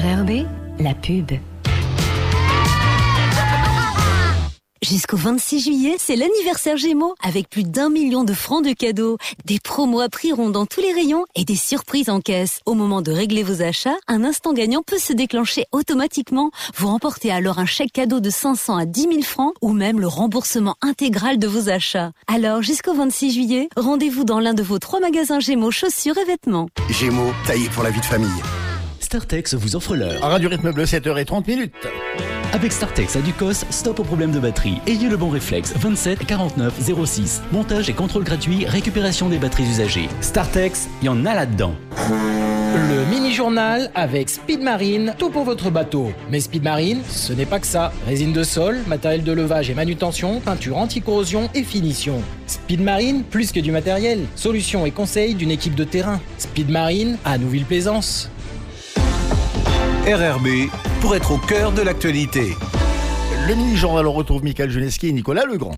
RRB, la pub. Jusqu'au 26 juillet, c'est l'anniversaire Gémeaux, avec plus d'1 million de francs de cadeaux, des promos à prix rond dans tous les rayons et des surprises en caisse. Au moment de régler vos achats, un instant gagnant peut se déclencher automatiquement. Vous remportez alors un chèque cadeau de 500 à 10 000 francs ou même le remboursement intégral de vos achats. Alors, jusqu'au 26 juillet, rendez-vous dans l'un de vos 3 magasins Gémeaux chaussures et vêtements. Gémeaux, taillé pour la vie de famille. Startex vous offre l'heure. Radio Rythme Bleu, 7h30. Avec Startex à Ducos, stop au problème de batterie. Ayez le bon réflexe, 27 49 06. Montage et contrôle gratuit, récupération des batteries usagées. Startex, il y en a là-dedans. Le mini-journal avec Speed Marine, tout pour votre bateau. Mais Speed Marine, ce n'est pas que ça. Résine de sol, matériel de levage et manutention, peinture anti-corrosion et finition. Speed Marine, plus que du matériel. Solutions et conseils d'une équipe de terrain. Speed Marine à Nouville-Plaisance. RRB, pour être au cœur de l'actualité. Le mini-journal, on retrouve Michael Juneski et Nicolas Legrand.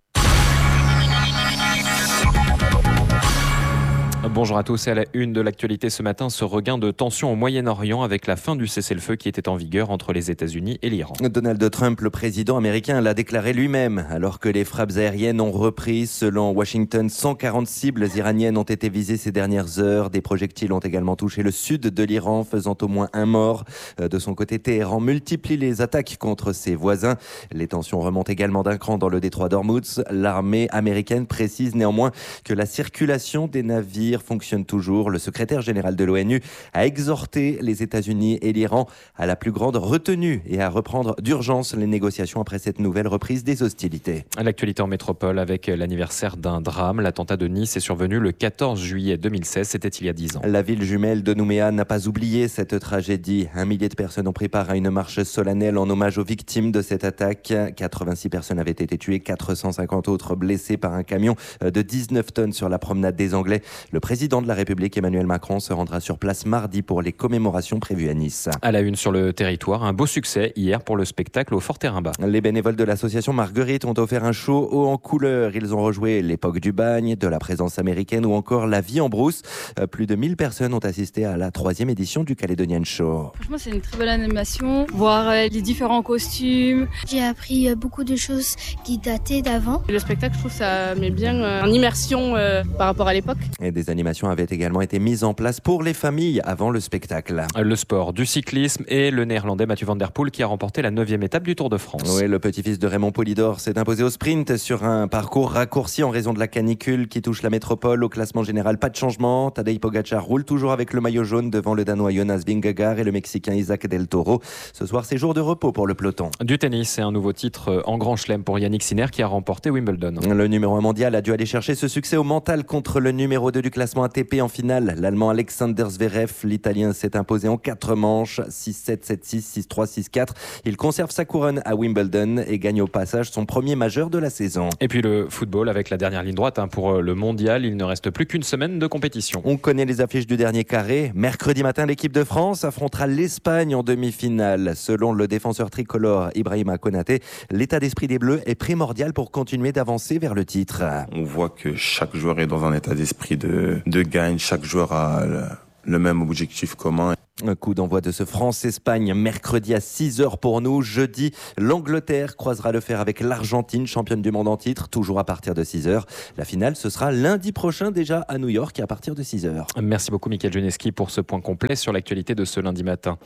Bonjour à tous et à la une de l'actualité ce matin, ce regain de tension au Moyen-Orient avec la fin du cessez-le-feu qui était en vigueur entre les États-Unis et l'Iran. Donald Trump, le président américain, l'a déclaré lui-même. Alors que les frappes aériennes ont repris, selon Washington, 140 cibles iraniennes ont été visées ces dernières heures. Des projectiles ont également touché le sud de l'Iran, faisant au moins un mort. De son côté, Téhéran multiplie les attaques contre ses voisins. Les tensions remontent également d'un cran dans le détroit d'Ormuz. L'armée américaine précise néanmoins que la circulation des navires fonctionne toujours. Le secrétaire général de l'ONU a exhorté les États-Unis et l'Iran à la plus grande retenue et à reprendre d'urgence les négociations après cette nouvelle reprise des hostilités. L'actualité en métropole avec l'anniversaire d'un drame. L'attentat de Nice est survenu le 14 juillet 2016, c'était il y a 10 ans. La ville jumelle de Nouméa n'a pas oublié cette tragédie. 1 millier de personnes ont pris part à une marche solennelle en hommage aux victimes de cette attaque. 86 personnes avaient été tuées, 450 autres blessées par un camion de 19 tonnes sur la promenade des Anglais. Le président de la République, Emmanuel Macron, se rendra sur place mardi pour les commémorations prévues à Nice. À la une sur le territoire, un beau succès hier pour le spectacle au Fort-Terrain-Bas. Les bénévoles de l'association Marguerite ont offert un show haut en couleur. Ils ont rejoué l'époque du bagne, de la présence américaine ou encore la vie en brousse. Plus de 1000 personnes ont assisté à la 3e édition du Caledonian Show. Franchement, c'est une très belle animation. Voir les différents costumes. J'ai appris beaucoup de choses qui dataient d'avant. Le spectacle, je trouve ça met bien en immersion par rapport à l'époque. Et des animations avaient également été mises en place pour les familles avant le spectacle. Le sport, du cyclisme et le néerlandais Mathieu van der Poel qui a remporté la 9e étape du Tour de France. Oui, le petit-fils de Raymond Poulidor s'est imposé au sprint sur un parcours raccourci en raison de la canicule qui touche la métropole. Au classement général, pas de changement. Tadej Pogacar roule toujours avec le maillot jaune devant le Danois Jonas Vingegaard et le Mexicain Isaac Del Toro. Ce soir, c'est jour de repos pour le peloton. Du tennis et un nouveau titre en Grand Chelem pour Yannick Sinner qui a remporté Wimbledon. Le numéro 1 mondial a dû aller chercher ce succès au mental contre le numéro 2 du classement ATP en finale. L'Allemand Alexander Zverev, l'Italien s'est imposé en 4 manches, 6-7, 7-6, 6-3, 6-4. Il conserve sa couronne à Wimbledon et gagne au passage son premier majeur de la saison. Et puis le football avec la dernière ligne droite pour le mondial. Il ne reste plus qu'une semaine de compétition. On connaît les affiches du dernier carré. Mercredi matin, l'équipe de France affrontera l'Espagne en demi-finale. Selon le défenseur tricolore Ibrahima Konaté, l'état d'esprit des Bleus est primordial pour continuer d'avancer vers le titre. On voit que chaque joueur est dans un état d'esprit de gagne. Chaque joueur a le même objectif commun. Un coup d'envoi de ce France-Espagne mercredi à 6h pour nous. Jeudi, l'Angleterre croisera le fer avec l'Argentine, championne du monde en titre, toujours à partir de 6h. La finale, ce sera lundi prochain déjà à New York à partir de 6h. Merci beaucoup Michael Juneski pour ce point complet sur l'actualité de ce lundi matin.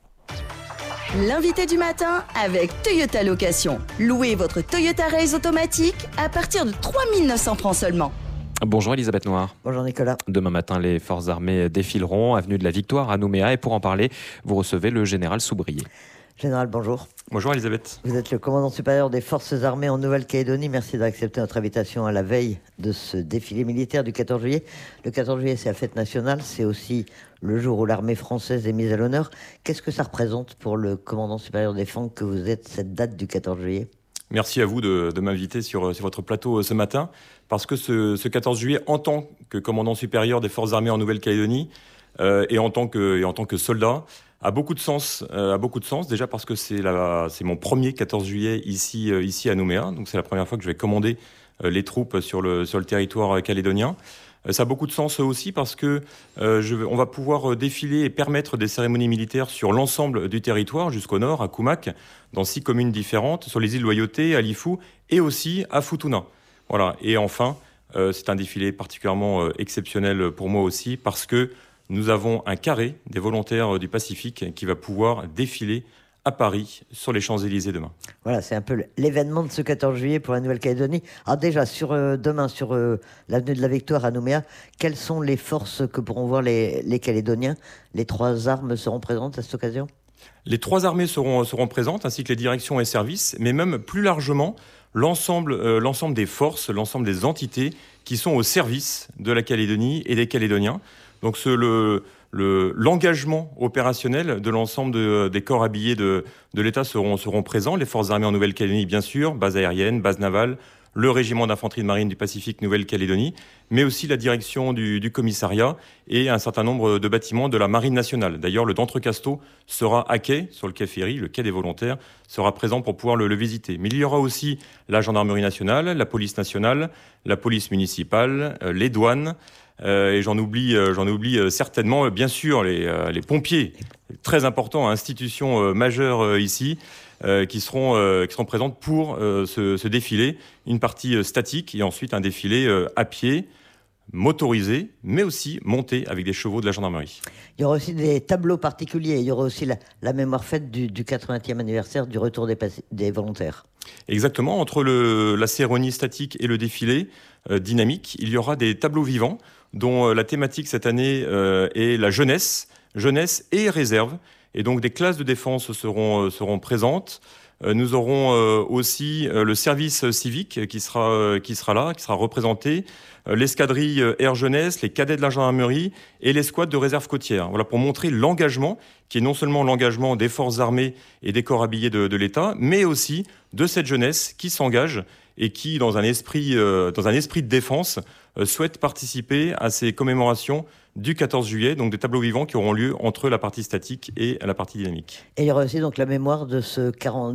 L'invité du matin avec Toyota Location. Louez votre Toyota Race automatique à partir de 3 900 francs seulement. Bonjour Elisabeth Noir. Bonjour Nicolas. Demain matin, les forces armées défileront avenue de la Victoire à Nouméa et pour en parler, vous recevez le général Soubrier. Général, bonjour. Bonjour Elisabeth. Vous êtes le commandant supérieur des forces armées en Nouvelle-Calédonie. Merci d'accepter notre invitation à la veille de ce défilé militaire du 14 juillet. Le 14 juillet, c'est la fête nationale. C'est aussi le jour où l'armée française est mise à l'honneur. Qu'est-ce que ça représente pour le commandant supérieur des FANG que vous êtes cette date du 14 juillet ? Merci à vous de m'inviter sur votre plateau ce matin, parce que ce 14 juillet, en tant que commandant supérieur des forces armées en Nouvelle-Calédonie et en tant que soldat, a beaucoup de sens. Déjà parce que c'est mon premier 14 juillet ici à Nouméa, donc c'est la première fois que je vais commander les troupes sur le territoire calédonien. Ça a beaucoup de sens aussi parce que on va pouvoir défiler et permettre des cérémonies militaires sur l'ensemble du territoire, jusqu'au nord, à Koumak, dans 6 communes différentes, sur les îles Loyauté, à Lifou et aussi à Futuna. Voilà. Et enfin, c'est un défilé particulièrement exceptionnel pour moi aussi parce que nous avons un carré des volontaires du Pacifique qui va pouvoir défiler à Paris, sur les Champs-Élysées demain. Voilà, c'est un peu l'événement de ce 14 juillet pour la Nouvelle-Calédonie. Alors déjà, demain, sur l'avenue de la Victoire à Nouméa, quelles sont les forces que pourront voir les Calédoniens? Les 3 armes seront présentes à cette occasion? Les 3 armées seront présentes, ainsi que les directions et services, mais même plus largement, l'ensemble des forces, l'ensemble des entités qui sont au service de la Calédonie et des Calédoniens. Donc l'engagement opérationnel de l'ensemble des corps habillés de l'État seront présents. Les forces armées en Nouvelle-Calédonie, bien sûr, base aérienne, base navale, le régiment d'infanterie de marine du Pacifique Nouvelle-Calédonie, mais aussi la direction du commissariat et un certain nombre de bâtiments de la Marine nationale. D'ailleurs, le d'Entrecasteaux sera à quai, sur le quai Ferry, le quai des volontaires, sera présent pour pouvoir le visiter. Mais il y aura aussi la gendarmerie nationale, la police nationale, la police municipale, les douanes, et j'en oublie certainement, bien sûr, les pompiers, très important, institution majeure ici, qui seront présentes pour ce défilé, une partie statique et ensuite un défilé à pied, motorisé, mais aussi monté avec des chevaux de la gendarmerie. Il y aura aussi des tableaux particuliers, il y aura aussi la mémoire fête du 80e anniversaire du retour des volontaires. Exactement, entre la cérémonie statique et le défilé dynamique, il y aura des tableaux vivants dont la thématique cette année est la jeunesse et réserve. Et donc des classes de défense seront présentes. Nous aurons aussi le service civique qui sera là, qui sera représenté, l'escadrille Air Jeunesse, les cadets de la gendarmerie et l'escouade de réserve côtière. Voilà, pour montrer l'engagement, qui est non seulement l'engagement des forces armées et des corps habillés de l'État, mais aussi de cette jeunesse qui s'engage et qui, dans un esprit de défense, souhaite participer à ces commémorations du 14 juillet, donc des tableaux vivants qui auront lieu entre la partie statique et la partie dynamique. Et il y aura aussi donc la mémoire de ce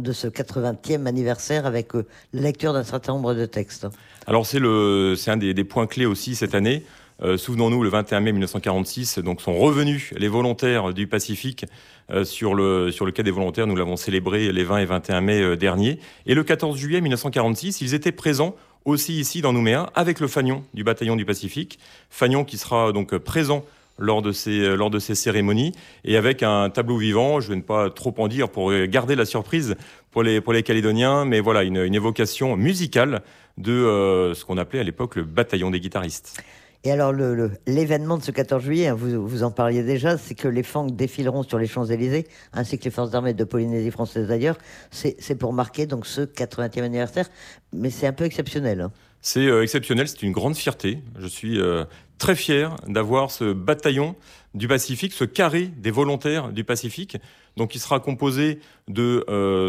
80e anniversaire avec la lecture d'un certain nombre de textes. Alors c'est un des points clés aussi cette année. Souvenons-nous, le 21 mai 1946, donc sont revenus les volontaires du Pacifique sur le quai des volontaires. Nous l'avons célébré les 20 et 21 mai dernier. Et le 14 juillet 1946, ils étaient présents aussi ici dans Nouméa avec le fanion du bataillon du Pacifique. Fanion qui sera donc présent lors de ces cérémonies et avec un tableau vivant. Je ne vais pas trop en dire pour garder la surprise pour les Calédoniens, mais voilà, une évocation musicale de ce qu'on appelait à l'époque le bataillon des guitaristes. Et alors, l'événement de ce 14 juillet, vous en parliez déjà, c'est que les Fangs défileront sur les Champs-Élysées, ainsi que les forces armées de Polynésie française d'ailleurs. C'est pour marquer donc ce 80e anniversaire, mais c'est un peu exceptionnel. Hein. C'est exceptionnel, c'est une grande fierté. Je suis très fier d'avoir ce bataillon du Pacifique, ce carré des volontaires du Pacifique, donc qui sera composé de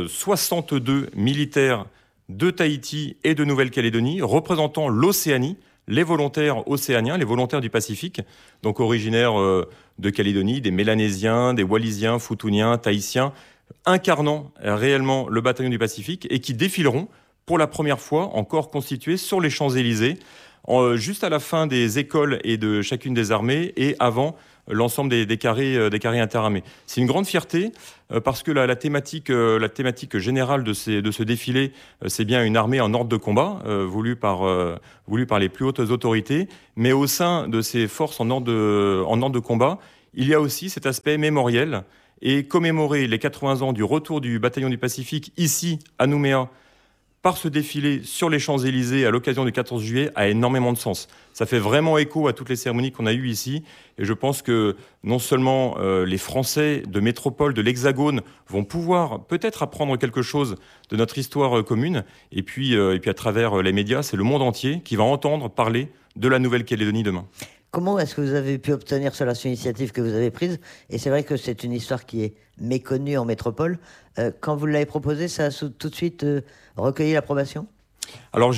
62 militaires de Tahiti et de Nouvelle-Calédonie, représentant l'Océanie, les volontaires océaniens, les volontaires du Pacifique, donc originaires de Calédonie, des Mélanésiens, des Wallisiens, Futuniens, Tahitiens, incarnant réellement le bataillon du Pacifique et qui défileront pour la première fois encore constitués sur les Champs-Élysées, juste à la fin des écoles et de chacune des armées et avant l'ensemble des carrés interarmées. C'est une grande fierté parce que la thématique générale de ce défilé, c'est bien une armée en ordre de combat voulue par les plus hautes autorités, mais au sein de ces forces en ordre de combat, il y a aussi cet aspect mémoriel et commémorer les 80 ans du retour du bataillon du Pacifique ici à Nouméa par ce défilé sur les Champs-Élysées à l'occasion du 14 juillet a énormément de sens. Ça fait vraiment écho à toutes les cérémonies qu'on a eues ici. Et je pense que non seulement les Français de métropole, de l'Hexagone, vont pouvoir peut-être apprendre quelque chose de notre histoire commune. Et puis à travers les médias, c'est le monde entier qui va entendre parler de la Nouvelle-Calédonie demain. Comment est-ce que vous avez pu obtenir cela, cette initiative que vous avez prise? Et c'est vrai que c'est une histoire qui est méconnue en métropole. Quand vous l'avez proposée, ça a tout de suite recueilli l'approbation? Alors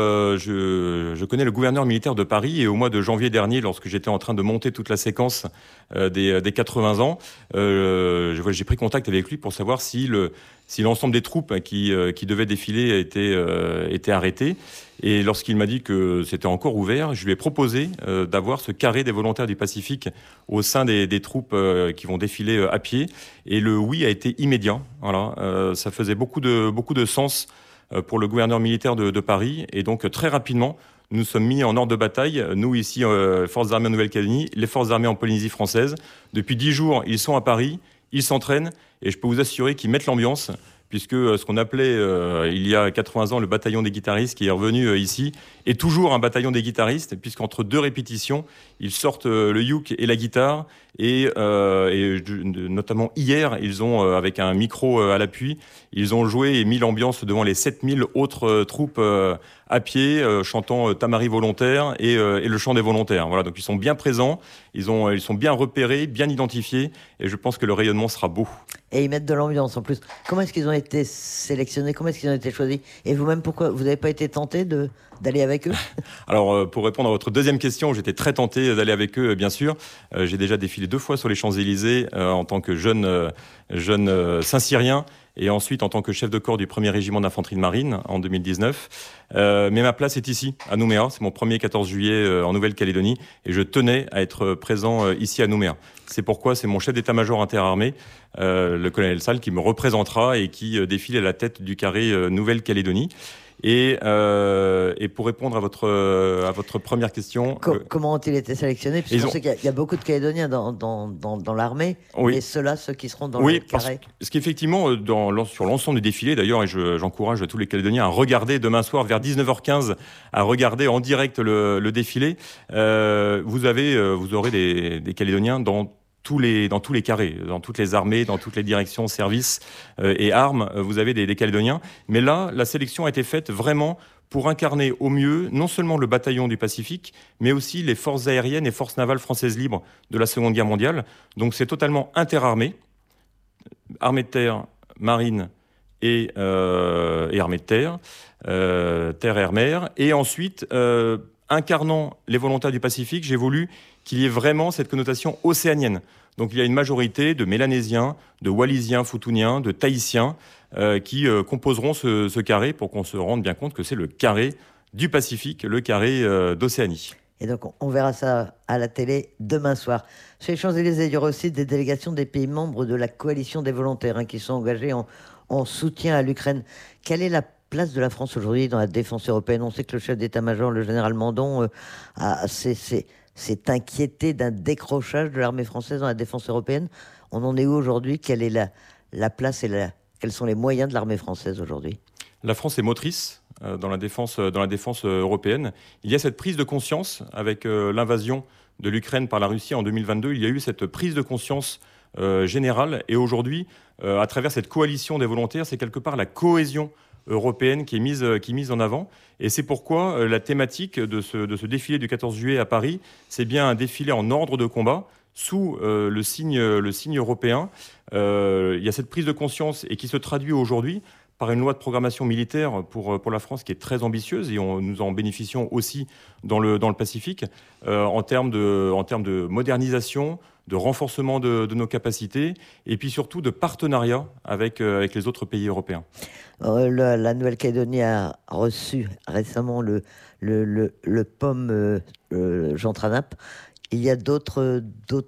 je connais le gouverneur militaire de Paris et au mois de janvier dernier, lorsque j'étais en train de monter toute la séquence des 80 ans, j'ai pris contact avec lui pour savoir si l'ensemble des troupes qui devaient défiler étaient arrêtées. Et lorsqu'il m'a dit que c'était encore ouvert, je lui ai proposé d'avoir ce carré des volontaires du Pacifique au sein des troupes qui vont défiler à pied. Et le oui a été immédiat. Voilà, ça faisait beaucoup de sens pour le gouverneur militaire de Paris. Et donc, très rapidement, nous sommes mis en ordre de bataille, nous ici, Forces armées en Nouvelle-Calédonie, les Forces armées en Polynésie française. Depuis 10 jours, ils sont à Paris, ils s'entraînent, et je peux vous assurer qu'ils mettent l'ambiance, puisque ce qu'on appelait il y a 80 ans le bataillon des guitaristes qui est revenu ici, est toujours un bataillon des guitaristes, puisqu'entre 2 répétitions, ils sortent le uke et la guitare, et notamment hier, ils ont, avec un micro à l'appui, ils ont joué et mis l'ambiance devant les 7000 autres troupes à pied, chantant Tamari volontaire et le chant des volontaires. Voilà, donc ils sont bien présents, ils sont bien repérés, bien identifiés, et je pense que le rayonnement sera beau. Et ils mettent de l'ambiance en plus. Comment est-ce qu'ils ont été sélectionnés? Comment est-ce qu'ils ont été choisis? Et vous-même, pourquoi vous n'avez pas été tenté d'aller avec eux? Alors, pour répondre à votre deuxième question, j'étais très tenté d'aller avec eux, bien sûr. J'ai déjà défilé 2 fois sur les Champs-Élysées en tant que jeune Saint-Cyrien, et ensuite en tant que chef de corps du 1er régiment d'infanterie de marine en 2019. Mais ma place est ici, à Nouméa. C'est mon premier 14 juillet en Nouvelle-Calédonie, et je tenais à être présent ici à Nouméa. C'est pourquoi c'est mon chef d'état-major interarmé, le colonel Sall, qui me représentera et qui défile à la tête du carré Nouvelle-Calédonie. Et pour répondre à votre première question... Comment ont-ils été sélectionnés? Puisqu'on sait qu'il y a beaucoup de Calédoniens dans l'armée, oui. Et ceux qui seront dans le carré. Parce qu'effectivement, sur l'ensemble du défilé, d'ailleurs, et j'encourage tous les Calédoniens à regarder demain soir vers 19h15, à regarder en direct le défilé, vous aurez des Calédoniens dans tous les carrés, dans toutes les armées, dans toutes les directions, services et armes, vous avez des Calédoniens. Mais là, la sélection a été faite vraiment pour incarner au mieux non seulement le bataillon du Pacifique, mais aussi les forces aériennes et forces navales françaises libres de la Seconde Guerre mondiale. Donc c'est totalement interarmé, armée de terre, marine et armée de terre, terre, air, mer. Et ensuite, incarnant les volontaires du Pacifique, j'ai voulu qu'il y ait vraiment cette connotation océanienne. Donc il y a une majorité de Mélanésiens, de Wallisiens, Futuniens, de Tahitiens qui composeront ce carré pour qu'on se rende bien compte que c'est le carré du Pacifique, le carré d'Océanie. Et donc on verra ça à la télé demain soir. Chez les Champs-Élysées, il y aura aussi des délégations des pays membres de la coalition des volontaires qui sont engagés en soutien à l'Ukraine. Quelle est la place de la France aujourd'hui dans la défense européenne? On sait que le chef d'état-major, le général Mandon, s'est inquiété d'un décrochage de l'armée française dans la défense européenne. On en est où aujourd'hui? Quelle est la place et quels sont les moyens de l'armée française aujourd'hui? La France est motrice dans la défense européenne. Il y a cette prise de conscience avec l'invasion de l'Ukraine par la Russie en 2022. Il y a eu cette prise de conscience générale. Et aujourd'hui, à travers cette coalition des volontaires, c'est quelque part la cohésion européenne qui est mise en avant. Et c'est pourquoi la thématique de ce défilé du 14 juillet à Paris, c'est bien un défilé en ordre de combat sous le signe européen. Il y a cette prise de conscience et qui se traduit aujourd'hui par une loi de programmation militaire pour la France qui est très ambitieuse, et nous en bénéficions aussi dans le Pacifique, en termes de modernisation, de renforcement de nos capacités, et puis surtout de partenariat avec les autres pays européens. La Nouvelle-Calédonie a reçu récemment le POM Jean Tranap. Il y a d'autres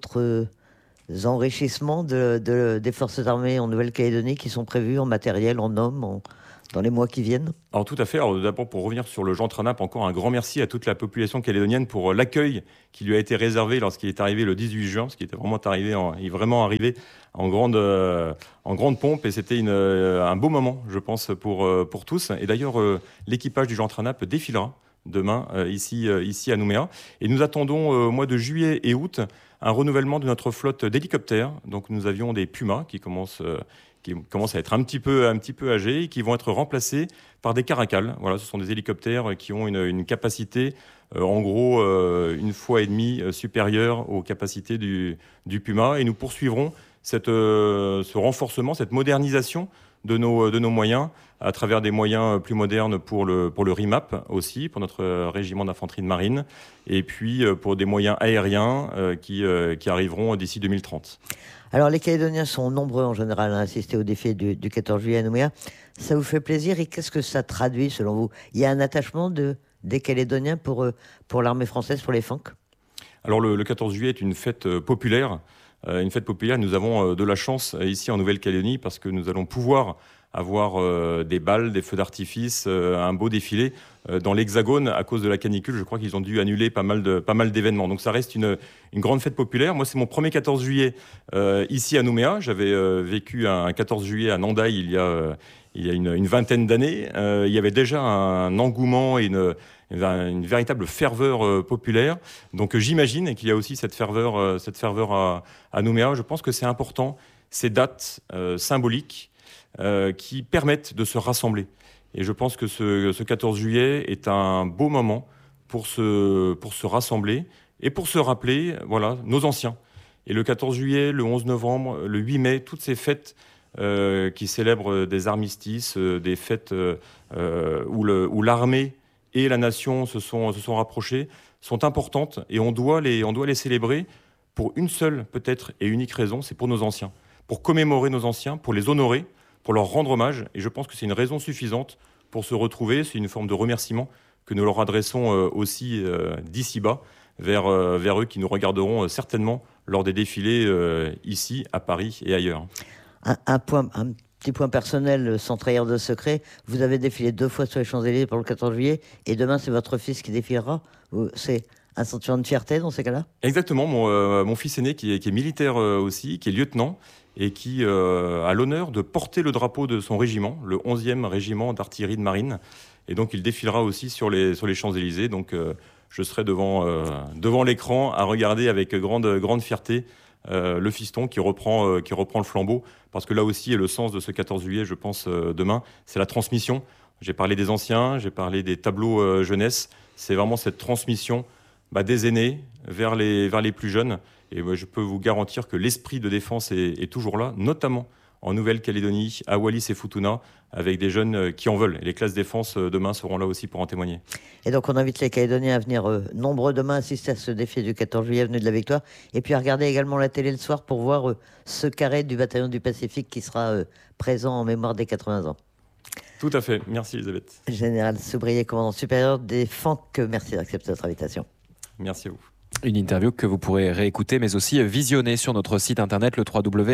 enrichissements des forces armées en Nouvelle-Calédonie qui sont prévus en matériel, en hommes, dans les mois qui viennent? Alors tout à fait. Alors, d'abord, pour revenir sur le Jean Tranap, encore un grand merci à toute la population calédonienne pour l'accueil qui lui a été réservé lorsqu'il est arrivé le 18 juin, parce qu'il était vraiment arrivé en grande pompe, et c'était un beau moment, je pense, pour tous. Et d'ailleurs, l'équipage du Jean Tranap défilera demain ici à Nouméa. Et nous attendons au mois de juillet et août un renouvellement de notre flotte d'hélicoptères. Donc nous avions des Pumas qui commencent à être un petit peu âgés et qui vont être remplacés par des Caracal. Voilà, ce sont des hélicoptères qui ont une capacité en gros 1,5 fois supérieure aux capacités du Puma. Et nous poursuivrons ce renforcement, cette modernisation de nos moyens, à travers des moyens plus modernes pour le RIMAP aussi, pour notre régiment d'infanterie de marine, et puis pour des moyens aériens qui arriveront d'ici 2030. Alors les Calédoniens sont nombreux en général à assister au défi du 14 juillet à Nouméa. Ça vous fait plaisir et qu'est-ce que ça traduit selon vous? Il y a un attachement des Calédoniens pour l'armée française, pour les FANC? Alors le 14 juillet est une fête populaire. Nous avons de la chance ici en Nouvelle-Calédonie parce que nous allons pouvoir avoir des balles, des feux d'artifice, un beau défilé. Dans l'Hexagone, à cause de la canicule, je crois qu'ils ont dû annuler pas mal d'événements. Donc ça reste une grande fête populaire. Moi, c'est mon premier 14 juillet ici à Nouméa. J'avais vécu un 14 juillet à Nandaï il y a une vingtaine d'années. Il y avait déjà un engouement et une véritable ferveur populaire. Donc j'imagine qu'il y a aussi cette ferveur à Nouméa. Je pense que c'est important, ces dates symboliques qui permettent de se rassembler. Et je pense que ce 14 juillet est un beau moment pour se rassembler et pour se rappeler nos anciens. Et le 14 juillet, le 11 novembre, le 8 mai, toutes ces fêtes qui célèbrent des armistices, des fêtes où l'armée et la nation se sont rapprochés, sont importantes et on doit les célébrer pour une seule peut-être et unique raison, c'est pour nos anciens. Pour commémorer nos anciens, pour les honorer, pour leur rendre hommage. Et je pense que c'est une raison suffisante pour se retrouver. C'est une forme de remerciement que nous leur adressons aussi d'ici bas vers eux qui nous regarderont certainement lors des défilés ici, à Paris et ailleurs. Un petit point personnel sans trahir de secret. Vous avez défilé 2 fois sur les Champs-Élysées pour le 14 juillet et demain c'est votre fils qui défilera. C'est un sentiment de fierté dans ces cas-là? Exactement. Mon fils aîné qui est militaire aussi, qui est lieutenant, et qui a l'honneur de porter le drapeau de son régiment, le 11e régiment d'artillerie de marine. Et donc il défilera aussi sur les Champs-Élysées. Donc je serai devant l'écran à regarder avec grande fierté le fiston qui reprend le flambeau. Parce que là aussi, le sens de ce 14 juillet, je pense, demain, c'est la transmission. J'ai parlé des anciens, j'ai parlé des tableaux jeunesse. C'est vraiment cette transmission des aînés vers les plus jeunes. Et je peux vous garantir que l'esprit de défense est toujours là, notamment en Nouvelle-Calédonie, à Wallis et Futuna, avec des jeunes qui en veulent. Et les classes défense demain seront là aussi pour en témoigner. Et donc on invite les Calédoniens à venir nombreux demain assister à ce défi du 14 juillet, avenue de la Victoire, et puis à regarder également la télé le soir pour voir ce carré du bataillon du Pacifique qui sera présent en mémoire des 80 ans. Tout à fait. Merci Elisabeth. Général Soubrier, commandant supérieur des FANC, merci d'accepter notre invitation. Merci à vous. Une interview que vous pourrez réécouter mais aussi visionner sur notre site internet le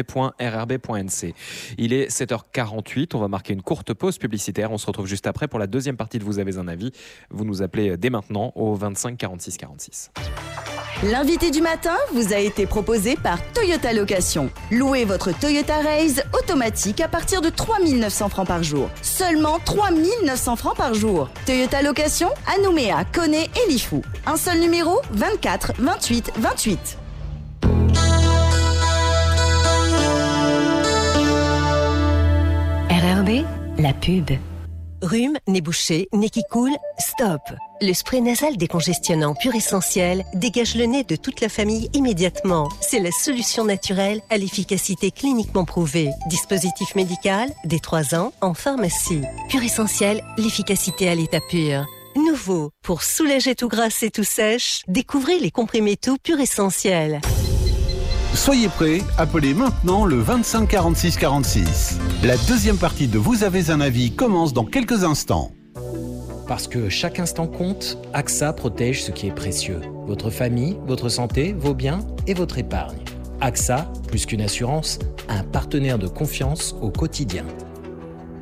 www.rrb.nc. Il est 7h48, on va marquer une courte pause publicitaire. On se retrouve juste après pour la deuxième partie de Vous avez un avis. Vous nous appelez dès maintenant au 25 46 46. L'invité du matin vous a été proposé par Toyota Location. Louez votre Toyota Raze automatique à partir de 3 900 francs par jour. Seulement 3 900 francs par jour. Toyota Location à Nouméa, Koné et Lifou. Un seul numéro, 24 28 28. RRB, la pub. Rhume, nez bouché, nez qui coule, stop. Le spray nasal décongestionnant Pur Essentiel dégage le nez de toute la famille immédiatement. C'est la solution naturelle à l'efficacité cliniquement prouvée. Dispositif médical, dès 3 ans, en pharmacie. Pur Essentiel, l'efficacité à l'état pur. Nouveau, pour soulager tout grasse et tout sèche, découvrez les comprimés tout Pur Essentiel. Soyez prêts, appelez maintenant le 25 46 46. La deuxième partie de Vous avez un avis commence dans quelques instants. Parce que chaque instant compte, AXA protège ce qui est précieux. Votre famille, votre santé, vos biens et votre épargne. AXA, plus qu'une assurance, un partenaire de confiance au quotidien.